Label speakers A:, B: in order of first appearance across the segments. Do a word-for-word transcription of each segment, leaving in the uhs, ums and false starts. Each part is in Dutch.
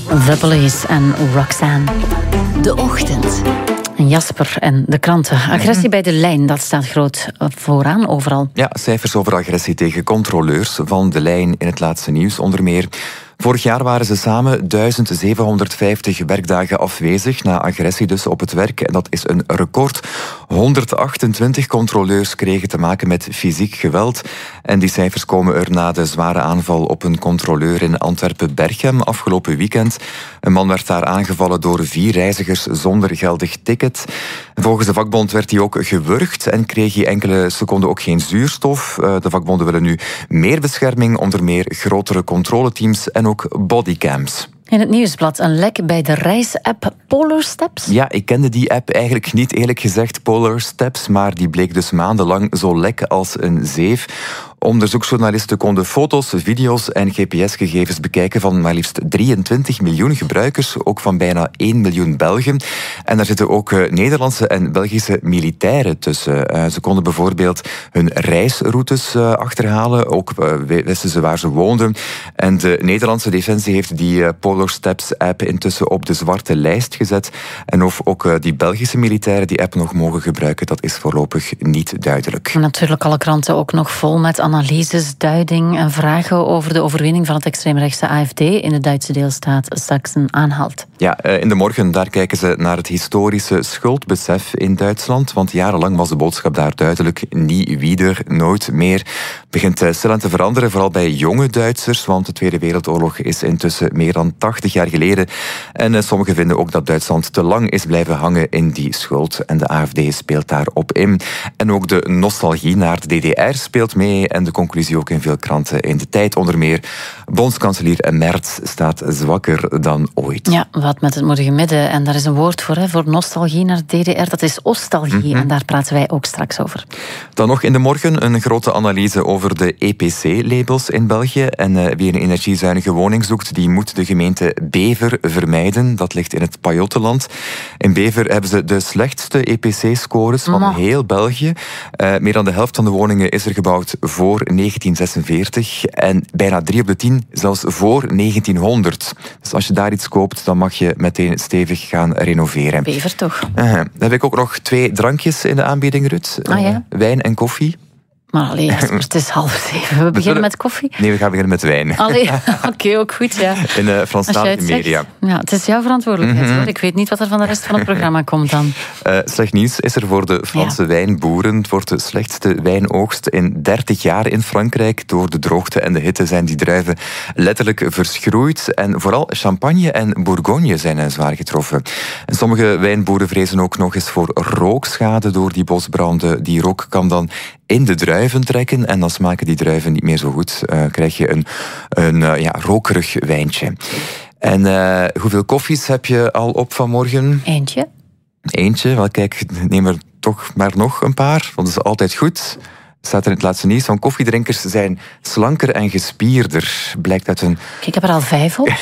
A: The Police en Roxanne.
B: De Ochtend.
A: En Jasper en de kranten. Agressie bij de lijn, dat staat groot vooraan overal.
C: Ja, cijfers over agressie tegen controleurs van de lijn in het laatste nieuws onder meer. Vorig jaar waren ze samen duizend zevenhonderdvijftig werkdagen afwezig na agressie dus op het werk. En dat is een record. honderdachtentwintig controleurs kregen te maken met fysiek geweld. En die cijfers komen er na de zware aanval op een controleur in Antwerpen-Berchem afgelopen weekend. Een man werd daar aangevallen door vier reizigers zonder geldig ticket. Volgens de vakbond werd hij ook gewurgd en kreeg hij enkele seconden ook geen zuurstof. De vakbonden willen nu meer bescherming, onder meer grotere controleteams en ook bodycams.
A: In het Nieuwsblad een lek bij de reisapp Polar Steps.
C: Ja, ik kende die app eigenlijk niet, eerlijk gezegd, Polar Steps, maar die bleek dus maandenlang zo lek als een zeef. Onderzoeksjournalisten konden foto's, video's en G P S-gegevens bekijken van maar liefst drieëntwintig miljoen gebruikers, ook van bijna één miljoen Belgen. En daar zitten ook uh, Nederlandse en Belgische militairen tussen. Uh, ze konden bijvoorbeeld hun reisroutes uh, achterhalen, ook uh, wisten ze waar ze woonden. En de Nederlandse Defensie heeft die uh, Polar Steps-app intussen op de zwarte lijst gezet. En of ook uh, die Belgische militairen die app nog mogen gebruiken, dat is voorlopig niet duidelijk.
A: Natuurlijk alle kranten ook nog vol met analyses, duiding en vragen over de overwinning van het extreemrechtse A F D in de Duitse deelstaat Sachsen-Anhalt.
C: Ja, in de morgen daar kijken ze naar het historische schuldbesef in Duitsland, want jarenlang was de boodschap daar duidelijk: nie wieder, nooit meer. Het begint stilaan te veranderen, vooral bij jonge Duitsers, want de Tweede Wereldoorlog is intussen meer dan tachtig jaar geleden. En sommigen vinden ook dat Duitsland te lang is blijven hangen in die schuld. En de A F D speelt daarop in. En ook de nostalgie naar de D D R speelt mee. En de conclusie ook in veel kranten in de Tijd onder meer. Bondskanselier Merz staat zwakker dan ooit.
A: Ja, wat met het moedige midden. En daar is een woord voor, hè, voor nostalgie naar de D D R. Dat is ostalgie. Mm-hmm. En daar praten wij ook straks over.
C: Dan nog in de morgen een grote analyse over de E P C-labels in België. En uh, wie een energiezuinige woning zoekt, die moet de gemeente Bever vermijden. Dat ligt in het Pajottenland. In Bever hebben ze de slechtste E P C-scores van Ma. heel België. Uh, meer dan de helft van de woningen is er gebouwd voor negentien zesenveertig. En bijna drie op de tien zelfs voor negentienhonderd. Dus als je daar iets koopt, dan mag je meteen stevig gaan renoveren.
A: Bever toch?
C: Uh, dan heb ik ook nog twee drankjes in de aanbieding, Ruud.
A: Ah, ja?
C: uh, wijn en koffie.
A: Maar allee, het is half zeven. We beginnen met koffie?
C: Nee, we gaan beginnen met wijn.
A: Allee, oké, okay, ook goed, ja.
C: In uh, Franstalige media.
A: Ja, het is jouw verantwoordelijkheid, mm-hmm. hoor. Ik weet niet wat er van de rest van het programma komt dan.
C: Uh, slecht nieuws is er voor de Franse ja. wijnboeren. Het wordt de slechtste wijnoogst in dertig jaar in Frankrijk. Door de droogte en de hitte zijn die druiven letterlijk verschroeid. En vooral Champagne en Bourgogne zijn zwaar getroffen. En sommige wijnboeren vrezen ook nog eens voor rookschade door die bosbranden. Die rook kan dan in de druiven trekken en dan smaken die druiven niet meer zo goed. Uh, krijg je een, een uh, ja, rokerig wijntje. En uh, hoeveel koffies heb je al op vanmorgen?
A: Eentje.
C: Eentje? Wel, kijk, neem er toch maar nog een paar, want dat is altijd goed. Staat er in het laatste nieuws van koffiedrinkers zijn slanker en gespierder. Blijkt uit een...
A: Kijk, ik heb er al vijf op.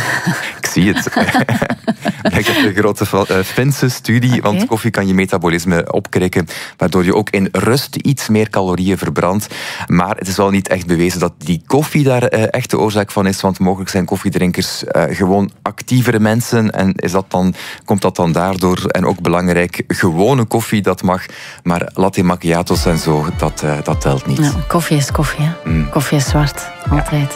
C: Ik zie het. Blijkt uit een grote uh, Finse studie, okay. Want koffie kan je metabolisme opkrikken, waardoor je ook in rust iets meer calorieën verbrandt. Maar het is wel niet echt bewezen dat die koffie daar uh, echt de oorzaak van is, want mogelijk zijn koffiedrinkers uh, gewoon actievere mensen en is dat dan, komt dat dan daardoor. En ook belangrijk, gewone koffie, dat mag, maar latte macchiato's en zo, dat, uh, dat telt niet.
A: Nou, koffie is koffie, hè? Mm. Koffie is zwart, altijd. Ja.